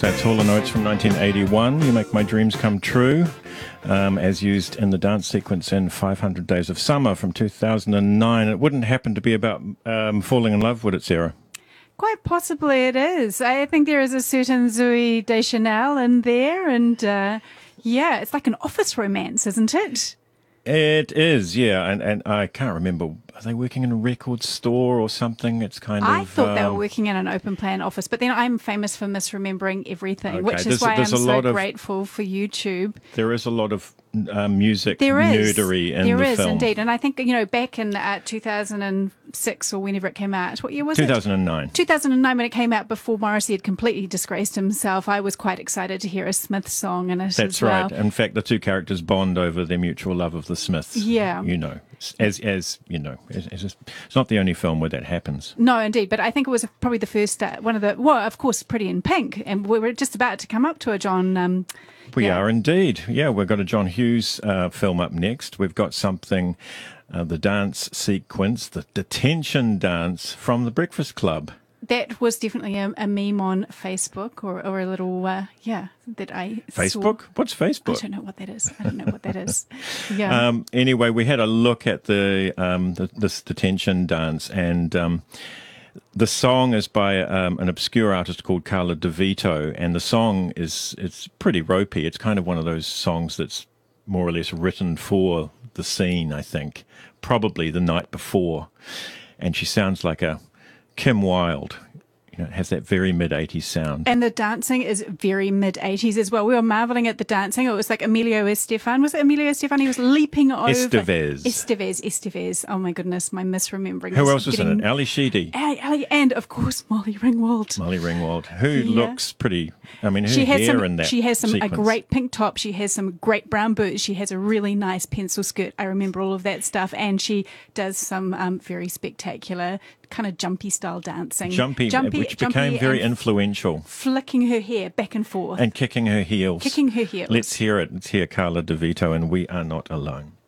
That's Hall & Oates from 1981. You Make My Dreams Come True, as used in the dance sequence in 500 Days of Summer from 2009. It wouldn't happen to be about falling in love, would it, Sarah? Quite possibly it is. I think there is a certain Zooey Deschanel in there, and yeah, it's like an office romance, isn't it? It is, yeah, and I can't remember. Are they working in a record store or something? It's kind of. I thought they were working in an open plan office, but then I'm famous for misremembering everything, which is why I'm so grateful for YouTube. There is a lot of music nerdery in the film. There is indeed, and I think back in 2006 or whenever it came out, what year was 2009. it? 2009, when it came out before Morrissey had completely disgraced himself. I was quite excited to hear a Smiths song in it. That's right. In fact, the two characters bond over their mutual love of the Smiths. Yeah, as you know, it's not the only film where that happens. No, indeed, but I think it was probably the first one of the. Well, of course, Pretty in Pink, and we were just about to come up to a John. We are indeed. Yeah, we've got a John Hughes film up next. We've got something, the dance sequence, the detention dance from The Breakfast Club. That was definitely a meme on Facebook or a little, that I Facebook? saw. What's Facebook? I don't know what that is. Yeah. Anyway, we had a look at this detention dance, and the song is by an obscure artist called Carla DeVito, and the song it's pretty ropey. It's kind of one of those songs that's more or less written for the scene, I think, probably the night before. And she sounds like a Kim Wilde. It has that very mid-'80s sound. And the dancing is very mid-'80s as well. We were marvelling at the dancing. It was like Emilio Estefan. Was it Emilio Estefan? He was leaping over. Estevez. Oh, my goodness, my misremembering. Who else was in it? Ali Sheedy. And, of course, Molly Ringwald. Who looks pretty... I mean, her hair in that She has sequence. A great pink top. She has some great brown boots. She has a really nice pencil skirt. I remember all of that stuff. And she does some very spectacular kind of jumpy style dancing. Jumpy, which became very influential. Flicking her hair back and forth. And kicking her heels. Let's hear it. Let's hear Carla DeVito and We Are Not Alone.